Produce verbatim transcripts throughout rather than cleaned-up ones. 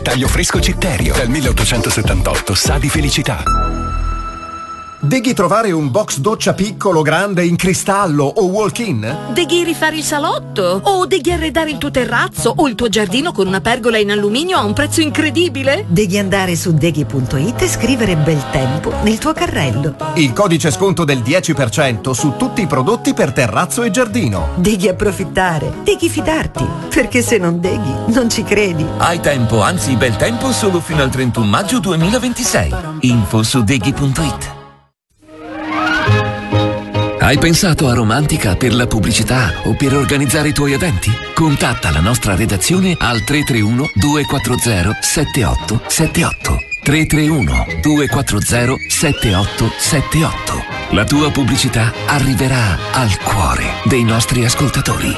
taglio fresco Citterio. Dal milleottocentosettantotto sa di felicità. Deghi trovare un box doccia piccolo, grande, in cristallo o walk-in? Deghi rifare il salotto? O deghi arredare il tuo terrazzo o il tuo giardino con una pergola in alluminio a un prezzo incredibile? Devi andare su deghi punto it e scrivere bel tempo nel tuo carrello. Il codice sconto del dieci per cento su tutti i prodotti per terrazzo e giardino. Devi approfittare, devi fidarti, perché se non deghi non ci credi. Hai tempo, anzi bel tempo solo fino al trentuno maggio duemilaventisei. Info su deghi punto it. Hai pensato a Romantica per la pubblicità o per organizzare i tuoi eventi? Contatta la nostra redazione al tre tre uno due quattro zero sette otto sette otto. tre tre uno due quattro zero sette otto sette otto. La tua pubblicità arriverà al cuore dei nostri ascoltatori.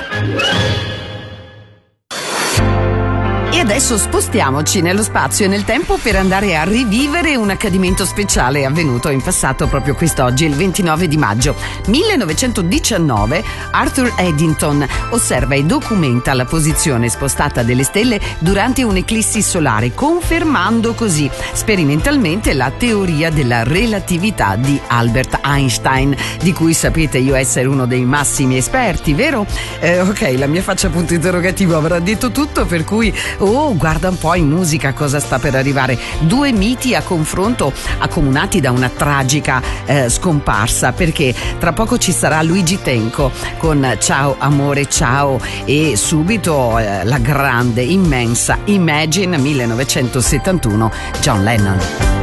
E adesso spostiamoci nello spazio e nel tempo per andare a rivivere un accadimento speciale avvenuto in passato proprio quest'oggi, il ventinove di maggio millenovecentodiciannove. Arthur Eddington osserva e documenta la posizione spostata delle stelle durante un'eclissi solare, confermando così sperimentalmente la teoria della relatività di Albert Einstein, di cui sapete io essere uno dei massimi esperti, vero? Eh, ok, la mia faccia punto interrogativo avrà detto tutto, per cui oh, guarda un po' in musica cosa sta per arrivare. Due miti a confronto accomunati da una tragica eh, scomparsa, perché tra poco ci sarà Luigi Tenco con Ciao amore ciao e subito eh, la grande, immensa Imagine millenovecentosettantuno, John Lennon.